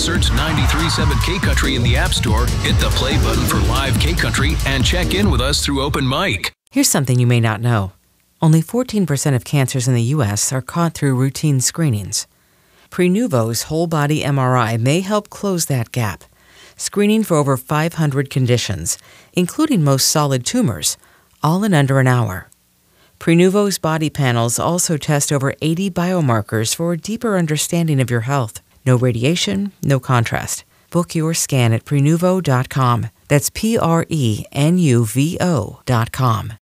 Search 93.7 K-Country in the App Store, hit the play button for live K-Country, and check in with us through Open Mic. Here's something you may not know. Only 14% of cancers in the U.S. are caught through routine screenings. Prenuvo's whole-body MRI may help close that gap, screening for over 500 conditions, including most solid tumors, all in under an hour. Prenuvo's body panels also test over 80 biomarkers for a deeper understanding of your health. No radiation, no contrast. Book your scan at Prenuvo.com. That's Prenuvo.com.